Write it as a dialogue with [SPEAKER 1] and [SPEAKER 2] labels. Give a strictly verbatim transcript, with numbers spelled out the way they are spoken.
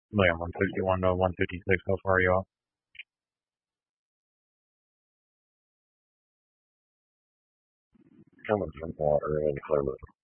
[SPEAKER 1] Million one fifty-one to one fifty-six. How far are you off?
[SPEAKER 2] I'm gonna drink water and clear it.